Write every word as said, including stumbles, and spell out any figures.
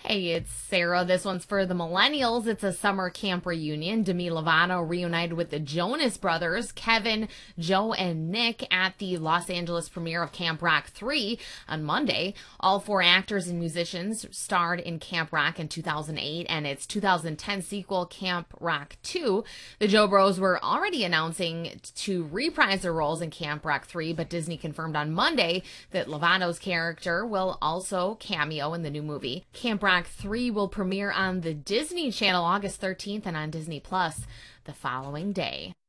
Hey, it's Sarah. This one's for the millennials. It's a summer camp reunion. Demi Lovato reunited with the Jonas Brothers, Kevin, Joe, and Nick at the Los Angeles premiere of Camp Rock three on Monday. All four actors and musicians starred in Camp Rock in two thousand eight and its two thousand ten sequel, Camp Rock two. The Joe Bros were already announcing to reprise their roles in Camp Rock three, but Disney confirmed on Monday that Lovato's character will also cameo in the new movie. Camp Rock three will premiere on the Disney Channel August thirteenth and on Disney Plus the following day.